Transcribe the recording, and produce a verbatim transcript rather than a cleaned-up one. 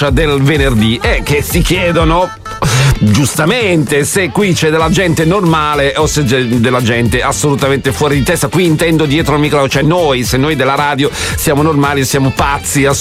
del venerdì e che si chiedono giustamente se qui c'è della gente normale o se c'è della gente assolutamente fuori di testa. Qui intendo dietro il microfono, cioè noi, se noi della radio siamo normali, siamo pazzi